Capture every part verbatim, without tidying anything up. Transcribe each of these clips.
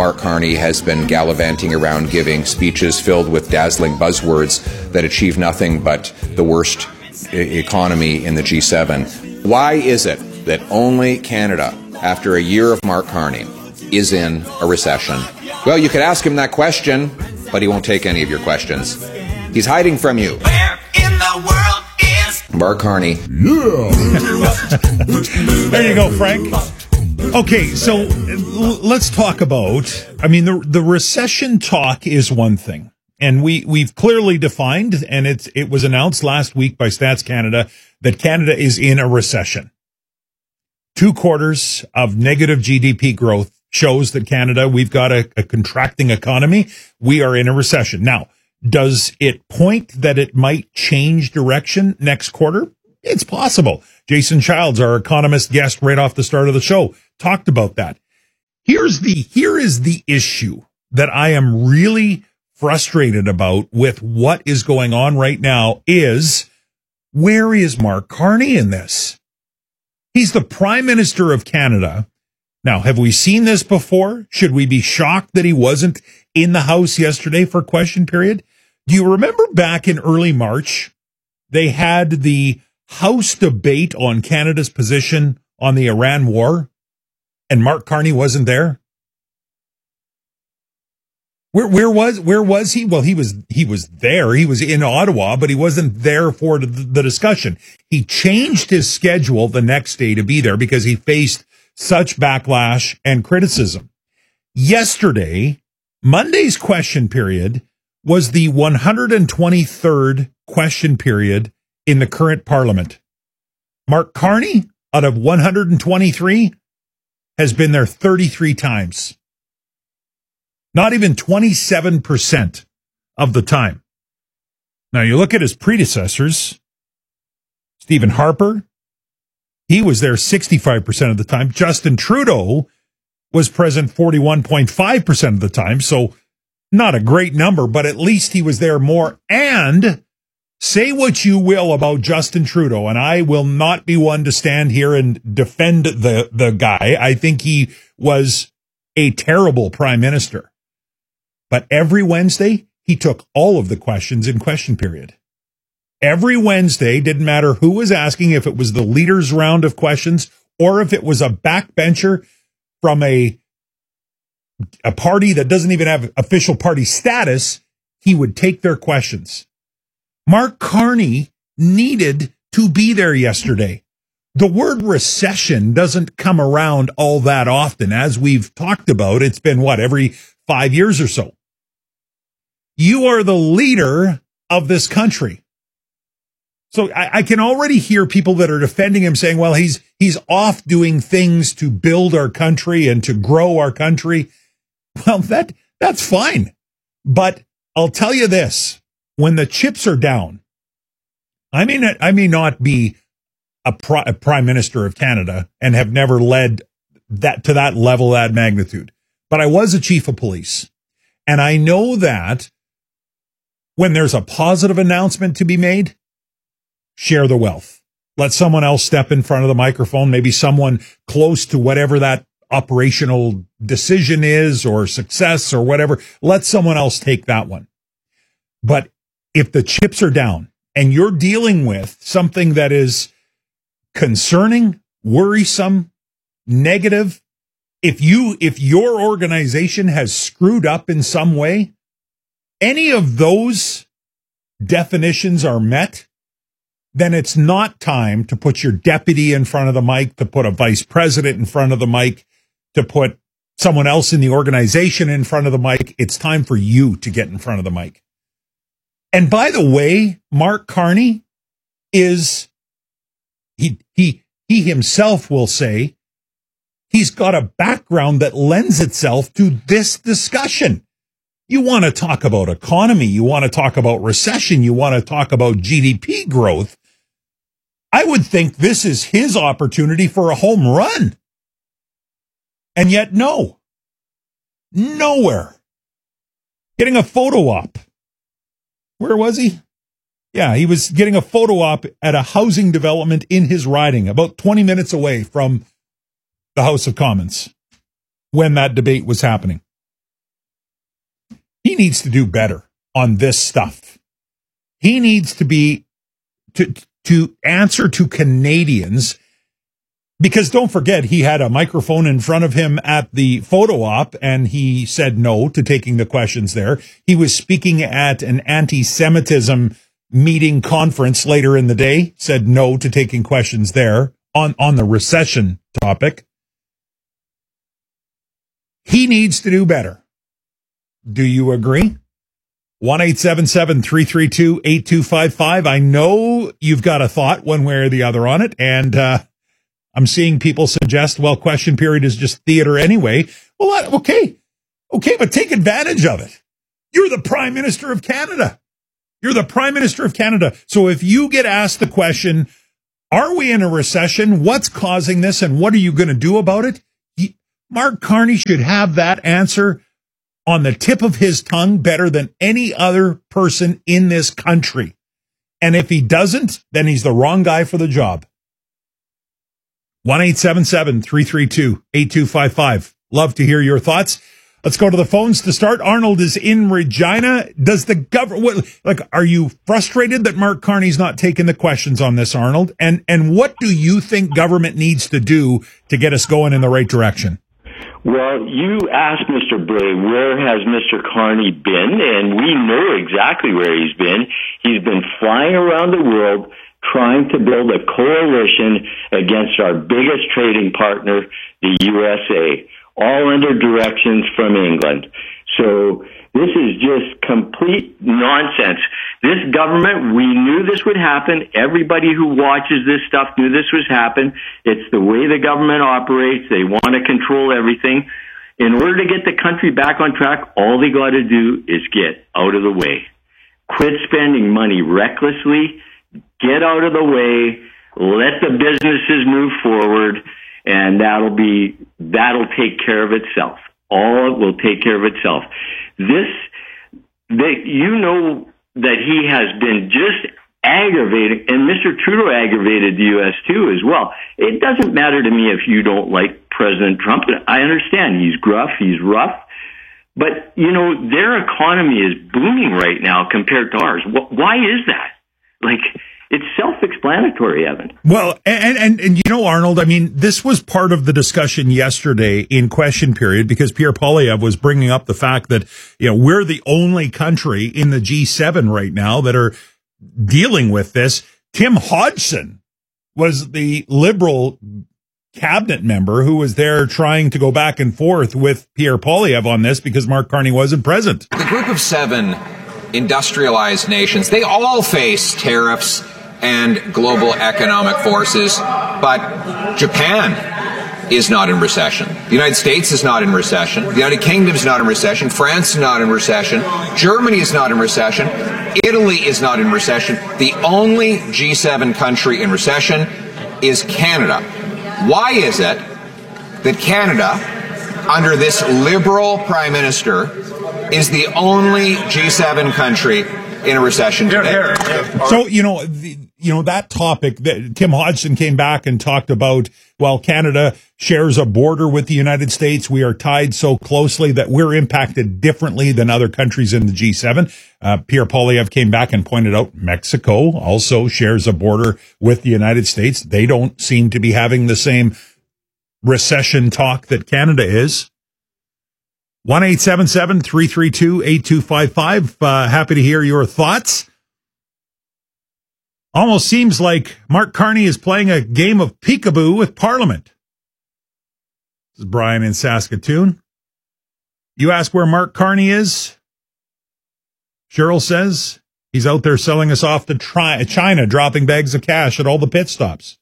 Mark Carney has been gallivanting around giving speeches filled with dazzling buzzwords that achieve nothing but the worst e- economy in the G seven. Why is it that only Canada, after a year of Mark Carney, is in a recession? Well, you could ask him that question, but he won't take any of your questions. He's hiding from you. Where in the world is Mark Carney? Yeah. There you go, Frank. Okay, so l- let's talk about, I mean, the the recession talk is one thing. And we, we've clearly defined, and it's it was announced last week by Stats Canada, that Canada is in a recession. Two quarters of negative G D P growth shows that Canada, we've got a, a contracting economy. We are in a recession. Now, does it point that it might change direction next quarter? It's possible. Jason Childs, our economist guest right off the start of the show, talked about that. Here's the, here is the issue that I am really frustrated about with what is going on right now is, where is Mark Carney in this? He's the Prime Minister of Canada. Now, have we seen this before? Should we be shocked that he wasn't in the House yesterday for question period? Do you remember back in early March, they had the House debate on Canada's position on the Iran war, and Mark Carney wasn't there? Where where was where was he? Well, he was he was there. He was in Ottawa, but he wasn't there for the, the discussion. He changed his schedule the next day to be there because he faced such backlash and criticism. Yesterday, Monday's question period was the one hundred twenty-third question period in the current Parliament. Mark Carney, out of one hundred twenty-three, has been there thirty-three times. Not even twenty-seven percent of the time. Now, you look at his predecessors, Stephen Harper, he was there sixty-five percent of the time. Justin Trudeau was present forty-one point five percent of the time, so not a great number, but at least he was there more. And say what you will about Justin Trudeau, and I will not be one to stand here and defend the, the guy. I think he was a terrible prime minister. But every Wednesday, he took all of the questions in question period. Every Wednesday, didn't matter who was asking, if it was the leader's round of questions or if it was a backbencher from a, a party that doesn't even have official party status, he would take their questions. Mark Carney needed to be there yesterday. The word recession doesn't come around all that often. As we've talked about, it's been, what, every five years or so. You are the leader of this country. So I, I can already hear people that are defending him saying, well, he's he's off doing things to build our country and to grow our country. Well, that that's fine. But I'll tell you this, when the chips are down, I may not, I may not be a, pri- a prime minister of Canada and have never led that to that level, that magnitude, but I was a chief of police. And I know that when there's a positive announcement to be made, share the wealth. Let someone else step in front of the microphone, maybe someone close to whatever that operational decision is or success or whatever. Let someone else take that one. But if the chips are down and you're dealing with something that is concerning, worrisome, negative, if you, if your organization has screwed up in some way, any of those definitions are met, then it's not time to put your deputy in front of the mic, to put a vice president in front of the mic, to put someone else in the organization in front of the mic. It's time for you to get in front of the mic. And by the way, Mark Carney is, he, he, he himself will say, he's got a background that lends itself to this discussion. You want to talk about economy, you want to talk about recession, you want to talk about G D P growth. I would think this is his opportunity for a home run. And yet, no. Nowhere. Getting a photo op. Where was he? Yeah, he was getting a photo op at a housing development in his riding, about twenty minutes away from the House of Commons when that debate was happening. he needs to do better on this stuff. He needs to be, to, to answer to Canadians, because don't forget, he had a microphone in front of him at the photo op and he said no to taking the questions there. He was speaking at an anti-Semitism meeting conference later in the day, said no to taking questions there on, on the recession topic. He needs to do better. Do you agree? one eight seven seven, three three two, eight two five five. I know you've got a thought one way or the other on it, and uh, I'm seeing people suggest, well, question period is just theater anyway. Well, okay. Okay, but take advantage of it. You're the Prime Minister of Canada. You're the Prime Minister of Canada. So if you get asked the question, are we in a recession? What's causing this? And what are you going to do about it? He, Mark Carney should have that answer on the tip of his tongue better than any other person in this country. And if he doesn't, then he's the wrong guy for the job. one eight seven seven, three three two, eight two five five. Love to hear your thoughts. Let's go to the phones to start. Arnold is in Regina. Does the government, like, are you frustrated that Mark Carney's not taking the questions on this, Arnold? And, and what do you think government needs to do to get us going in the right direction? Well, you asked Mister Bray, where has Mister Carney been? And we know exactly where he's been. He's been flying around the world trying to build a coalition against our biggest trading partner, the U S A, all under directions from England. So this is just complete nonsense. This government, we knew this would happen. Everybody who watches this stuff knew this would happen. It's the way the government operates. They want to control everything. In order to get the country back on track, all they got to do is get out of the way. Quit spending money recklessly. Get out of the way. Let the businesses move forward, and that'll be that'll take care of itself. All will take care of itself. This, they, you know that he has been just aggravating, and Mister Trudeau aggravated the U S too as well. It doesn't matter to me if you don't like President Trump. I understand he's gruff, he's rough, but you know their economy is booming right now compared to ours. Why is that? Like, it's self-explanatory, Evan. Well, and, and, and you know, Arnold, I mean, this was part of the discussion yesterday in question period because Pierre Poilievre was bringing up the fact that, you know, we're the only country in the G seven right now that are dealing with this. Tim Hodgson was the Liberal cabinet member who was there trying to go back and forth with Pierre Poilievre on this because Mark Carney wasn't present. The group of seven industrialized nations, they all face tariffs and global economic forces, but Japan is not in recession. The United States is not in recession. The United Kingdom is not in recession. France is not in recession. Germany is not in recession. Italy is not in recession. The only G seven country in recession is Canada. Why is it that Canada, under this Liberal Prime Minister, is the only G seven country in a recession today? So, you know, the, you know, that topic that Tim Hodgson came back and talked about, well, Canada shares a border with the United States. We are tied so closely that we're impacted differently than other countries in the G seven. Uh, Pierre Poilievre came back and pointed out Mexico also shares a border with the United States. They don't seem to be having the same recession talk that Canada is. one eight seven seven, three three two, eight two five five. Uh, happy to hear your thoughts. Almost seems like Mark Carney is playing a game of peekaboo with Parliament. This is Brian in Saskatoon. You ask where Mark Carney is? Cheryl says he's out there selling us off to tri- China, dropping bags of cash at all the pit stops.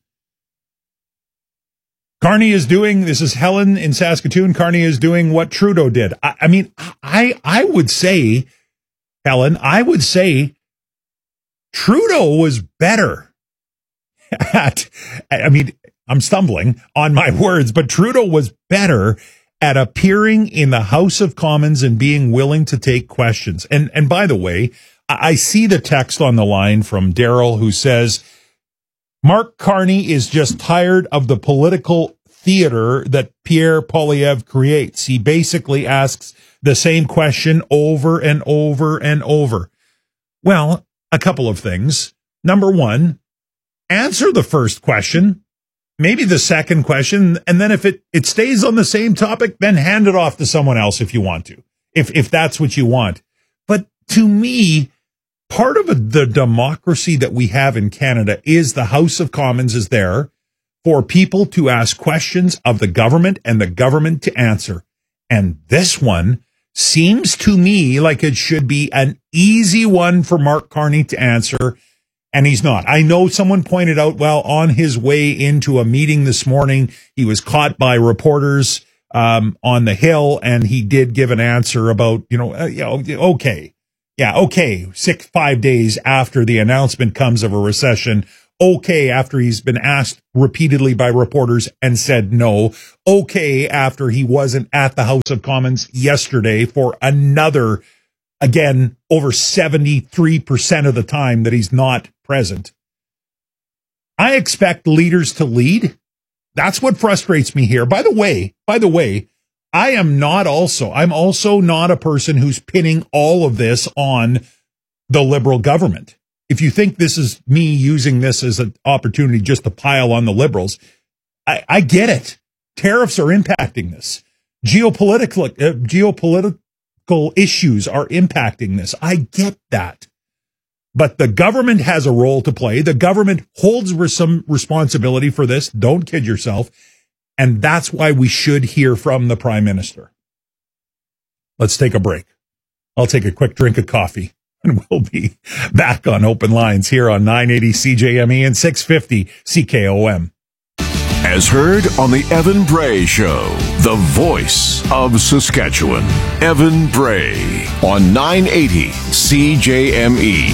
Carney is doing, this is Helen in Saskatoon, Carney is doing what Trudeau did. I, I mean, I I would say, Helen, I would say Trudeau was better at, I mean, I'm stumbling on my words, but Trudeau was better at appearing in the House of Commons and being willing to take questions. And and by the way, I, I see the text on the line from Daryl who says, Mark Carney is just tired of the political theater that Pierre Poilievre creates. He basically asks the same question over and over and over. Well, a couple of things. Number one, answer the first question, maybe the second question, and then if it, it stays on the same topic, then hand it off to someone else if you want to, if if that's what you want. But to me, part of the democracy that we have in Canada is the House of Commons is there for people to ask questions of the government and the government to answer. And this one seems to me like it should be an easy one for Mark Carney to answer, and he's not. I know someone pointed out, well, on his way into a meeting this morning, he was caught by reporters um, on the Hill, and he did give an answer about, you know, uh, you know, okay, yeah, okay, six, five days after the announcement comes of a recession, okay, after he's been asked repeatedly by reporters and said no, okay, after he wasn't at the House of Commons yesterday for another, again, over seventy-three percent of the time that he's not present. I expect leaders to lead. That's what frustrates me here. By the way, by the way, I am not also, I'm also not a person who's pinning all of this on the Liberal government. If you think this is me using this as an opportunity just to pile on the Liberals, I, I get it. Tariffs are impacting this. Geopolitical, uh, geopolitical issues are impacting this. I get that. But the government has a role to play. The government holds res- some responsibility for this. Don't kid yourself. And that's why we should hear from the Prime Minister. Let's take a break. I'll take a quick drink of coffee. And we'll be back on Open Lines here on nine eighty C J M E and six fifty C K O M. As heard on the Evan Bray Show, the voice of Saskatchewan. Evan Bray on nine eighty C J M E.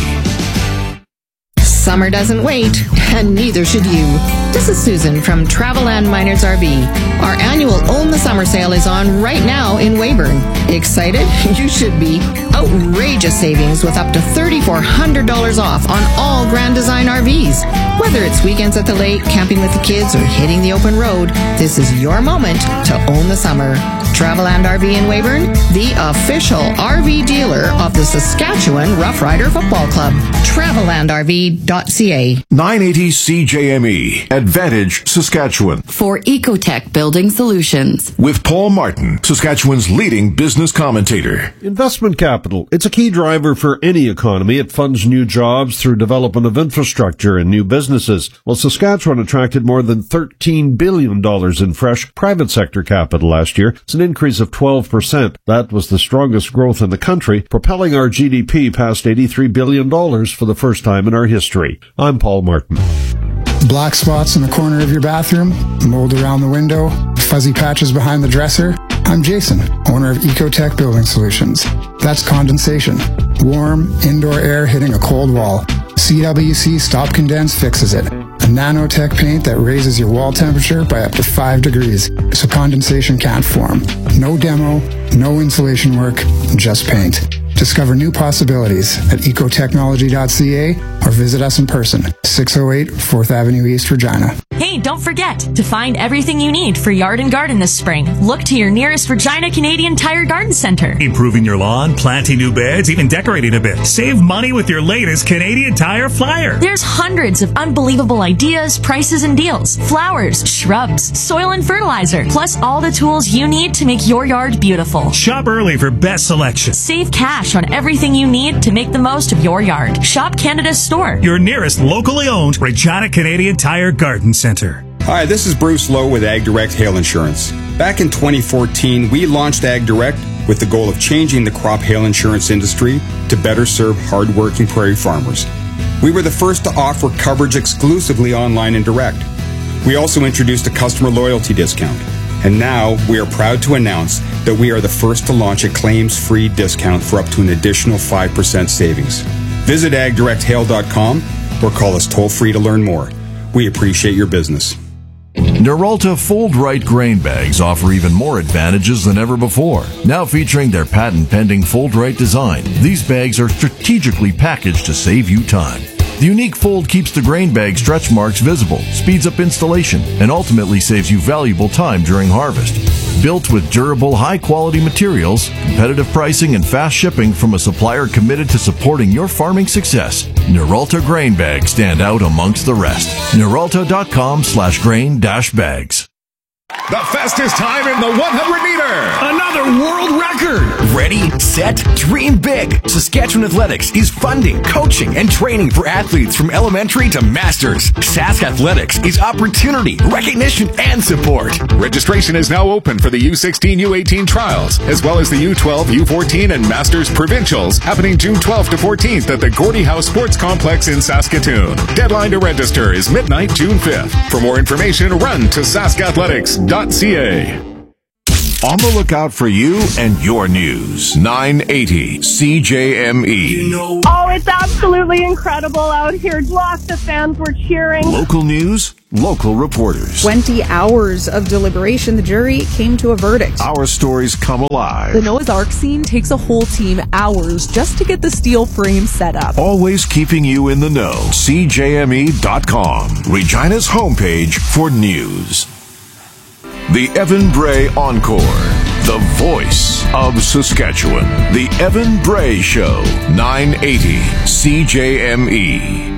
Summer doesn't wait, and neither should you. This is Susan from Traveland Miners R V. Our annual Own the Summer sale is on right now in Weyburn. Excited? You should be. Outrageous savings with up to three thousand four hundred dollars off on all Grand Design R Vs. Whether it's weekends at the lake, camping with the kids, or hitting the open road, this is your moment to own the summer. Traveland R V in Weyburn, the official R V dealer of the Saskatchewan Rough Rider Football Club. Traveland R V dot C A. nine eighty C J M E, Advantage, Saskatchewan. For Ecotech Building Solutions. With Paul Martin, Saskatchewan's leading business commentator. Investment capital. It's a key driver for any economy. It funds new jobs through development of infrastructure and new businesses. Well, Saskatchewan attracted more than thirteen billion dollars in fresh private sector capital last year. It's an increase of twelve percent. That was the strongest growth in the country, propelling our G D P past eighty-three billion dollars for the first time in our history. I'm Paul Martin. Black spots in the corner of your bathroom, mold around the window, fuzzy patches behind the dresser. I'm Jason, owner of Ecotech Building Solutions. That's condensation. Warm, indoor air hitting a cold wall. C W C Stop Condense fixes it. A nanotech paint that raises your wall temperature by up to five degrees, so condensation can't form. No demo, no insulation work, just paint. Discover new possibilities at ecotechnology dot C A or visit us in person, six oh eight fourth Avenue East, Regina. Hey, don't forget, to find everything you need for yard and garden this spring, look to your nearest Regina Canadian Tire Garden Center. Improving your lawn, planting new beds, even decorating a bit. Save money with your latest Canadian Tire flyer. There's hundreds of unbelievable ideas, prices, and deals. Flowers, shrubs, soil and fertilizer, plus all the tools you need to make your yard beautiful. Shop early for best selection. Save cash on everything you need to make the most of your yard. Shop Canada's store. Your nearest locally owned Regina Canadian Tire Garden Center. Hi, this is Bruce Lowe with Ag Direct Hail Insurance. Back in twenty fourteen, we launched Ag Direct with the goal of changing the crop hail insurance industry to better serve hardworking prairie farmers. We were the first to offer coverage exclusively online and direct. We also introduced a customer loyalty discount. And now we are proud to announce that we are the first to launch a claims-free discount for up to an additional five percent savings. Visit ag direct hail dot com or call us toll-free to learn more. We appreciate your business. Noralta Fold Right grain bags offer even more advantages than ever before. Now featuring their patent-pending Fold Right design, these bags are strategically packaged to save you time. The unique fold keeps the grain bag stretch marks visible, speeds up installation, and ultimately saves you valuable time during harvest. Built with durable, high-quality materials, competitive pricing, and fast shipping from a supplier committed to supporting your farming success, Neralta grain bags stand out amongst the rest. Neralta.com slash grain dash bags. The fastest time in the one hundred meter. Another world record. Ready, set, dream big. Saskatchewan Athletics is funding, coaching, and training for athletes from elementary to masters. Sask Athletics is opportunity, recognition, and support. Registration is now open for the U sixteen U eighteen trials, as well as the U twelve, U fourteen, and Masters Provincials, happening June twelfth to fourteenth at the Gordie House Sports Complex in Saskatoon. Deadline to register is midnight, June fifth. For more information, run to sask athletics dot c a. On the lookout for you and your news. nine eighty C J M E. Oh, it's absolutely incredible out here. Lots of fans were cheering. Local news, local reporters. twenty hours of deliberation, the jury came to a verdict. Our stories come alive. The Noah's Ark scene takes a whole team hours just to get the steel frame set up. Always keeping you in the know. C J M E dot com. Regina's homepage for news. The Evan Bray Encore, the voice of Saskatchewan. The Evan Bray Show, nine eighty C J M E.